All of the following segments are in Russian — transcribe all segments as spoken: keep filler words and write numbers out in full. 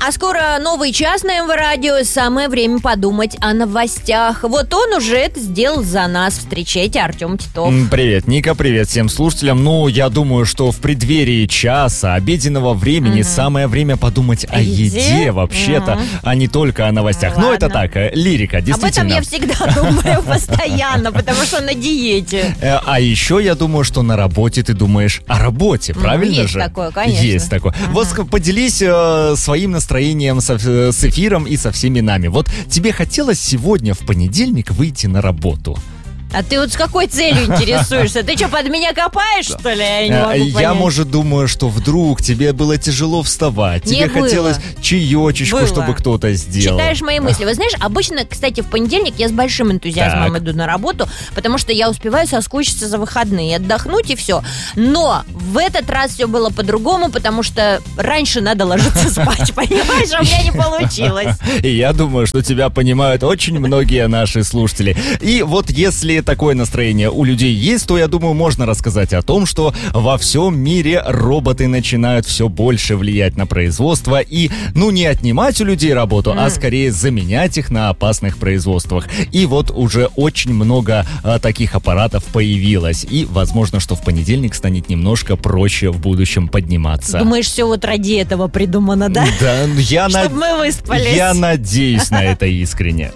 А скоро новый час на эм вэ радио. Самое время подумать о новостях. Вот он уже это сделал за нас. Встречайте, Артем Титов. Привет, Ника, привет всем слушателям. Ну, я думаю, что в преддверии часа обеденного времени угу. самое время подумать о, о еде, еде вообще-то, угу. а не только о новостях. Ну, это так, лирика, действительно. Об этом я всегда думаю постоянно, потому что на диете. А еще я думаю, что на работе ты думаешь о работе, правильно же? Есть такое, конечно. Есть такое. Вот поделись своим настроением с эфиром и со всеми нами. Вот тебе хотелось сегодня в понедельник выйти на работу? А ты вот с какой целью интересуешься? Ты что, под меня копаешь, что ли? Я не могу понять. Я, может, думаю, что вдруг тебе было тяжело вставать. Не тебе было. хотелось чаечечку, было. чтобы кто-то сделал. Читаешь мои мысли. Вы знаешь, обычно, кстати, в понедельник я с большим энтузиазмом так. иду на работу, потому что я успеваю соскучиться за выходные, отдохнуть и все. Но в этот раз все было по-другому, потому что раньше надо ложиться спать, понимаешь? А у меня не получилось. И я думаю, что тебя понимают очень многие наши слушатели. И вот если такое настроение у людей есть, то, я думаю, можно рассказать о том, что во всем мире роботы начинают все больше влиять на производство и, ну, не отнимать у людей работу, mm. а скорее заменять их на опасных производствах. И вот уже очень много а, таких аппаратов появилось. И, возможно, что в понедельник станет немножко проще в будущем подниматься. Думаешь, все вот ради этого придумано, да? Да, я Чтобы мы выспались. Я надеюсь на это искренне.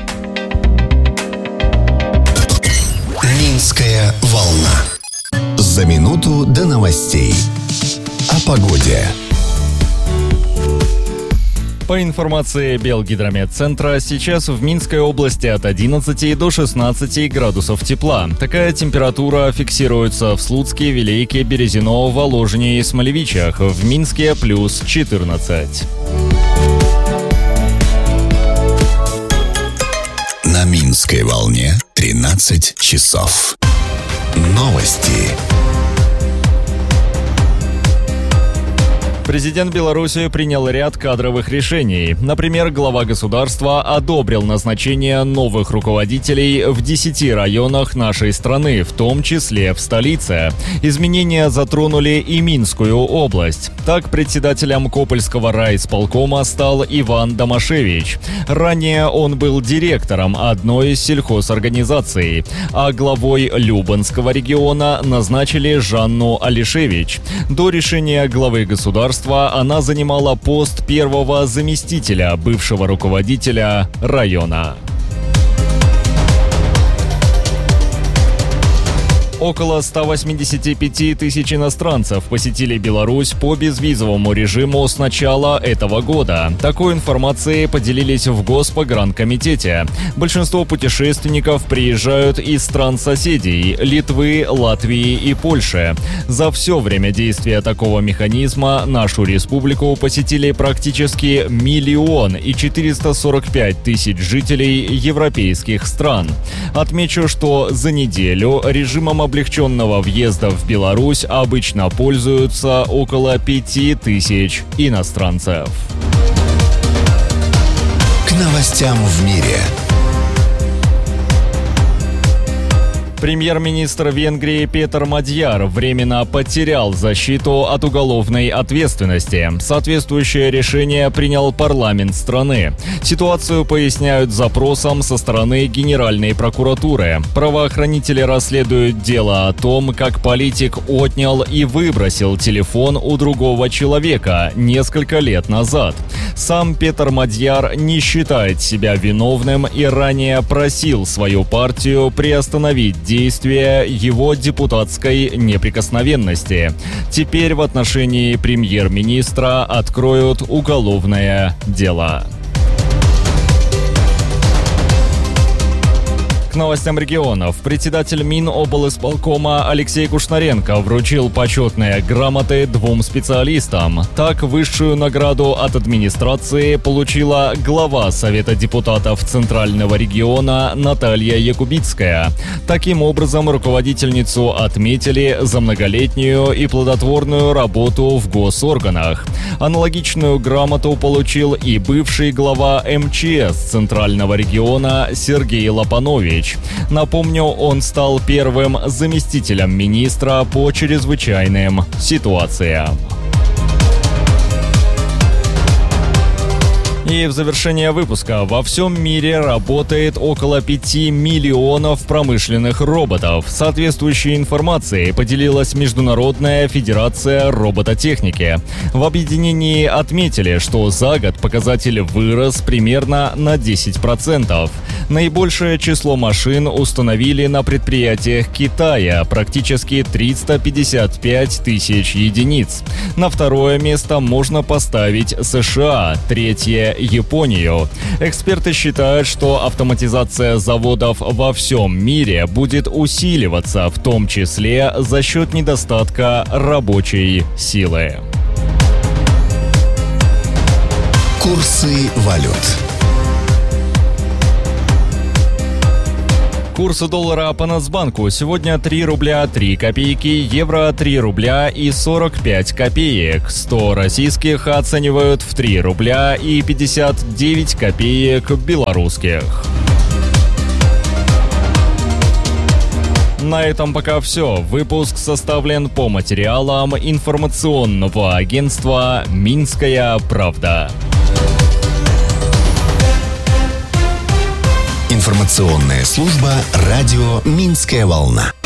Минская волна. За минуту до новостей. О погоде. По информации Белгидрометцентра, сейчас в Минской области от одиннадцати до шестнадцати градусов тепла. Такая температура фиксируется в Слуцке, Вилейке, Березино, Воложине и Смолевичах. В Минске плюс четырнадцать. На Минской волне тринадцать часов. Новости. Президент Беларуси принял ряд кадровых решений. Например, глава государства одобрил назначение новых руководителей в десяти районах нашей страны, в том числе в столице. Изменения затронули и Минскую область. Так, председателем Копыльского райисполкома стал Иван Домашевич. Ранее он был директором одной из сельхозорганизаций, а главой Любанского региона назначили Жанну Алишевич. До решения главы государства она занимала пост первого заместителя бывшего руководителя района. Около ста восьмидесяти пяти тысяч иностранцев посетили Беларусь по безвизовому режиму с начала этого года. Такой информацией поделились в Госпогранкомитете. Большинство путешественников приезжают из стран-соседей – Литвы, Латвии и Польши. За все время действия такого механизма нашу республику посетили практически миллион и четыреста сорок пять тысяч жителей европейских стран. Отмечу, что за неделю режимом облегченного въезда в Беларусь обычно пользуются около пяти тысяч иностранцев. К новостям в мире. Премьер-министр Венгрии Петер Мадьяр временно потерял защиту от уголовной ответственности. Соответствующее решение принял парламент страны. Ситуацию поясняют запросом со стороны Генеральной прокуратуры. Правоохранители расследуют дело о том, как политик отнял и выбросил телефон у другого человека несколько лет назад. Сам Петер Мадьяр не считает себя виновным и ранее просил свою партию приостановить действия его депутатской неприкосновенности. Теперь в отношении премьер-министра откроют уголовное дело. К новостям регионов. Председатель Миноблисполкома Алексей Кушнаренко вручил почетные грамоты двум специалистам. Так, высшую награду от администрации получила глава Совета депутатов Центрального региона Наталья Якубицкая. Таким образом, руководительницу отметили за многолетнюю и плодотворную работу в госорганах. Аналогичную грамоту получил и бывший глава эм че эс Центрального региона Сергей Лапанович. Напомню, он стал первым заместителем министра по чрезвычайным ситуациям. И в завершение выпуска: во всем мире работает около пяти миллионов промышленных роботов. Соответствующей информацией поделилась Международная федерация робототехники. В объединении отметили, что за год показатель вырос примерно на десять процентов. Наибольшее число машин установили на предприятиях Китая, практически триста пятьдесят пять тысяч единиц. На второе место можно поставить США, третье – Японию. Эксперты считают, что автоматизация заводов во всем мире будет усиливаться, в том числе за счет недостатка рабочей силы. Курсы валют. Курс доллара по Нацбанку сегодня три рубля три копейки, евро три рубля и сорок пять копеек. сто российских оценивают в три рубля и пятьдесят девять копеек белорусских. На этом пока все. Выпуск составлен по материалам информационного агентства «Минская правда». Информационная служба радио «Минская волна».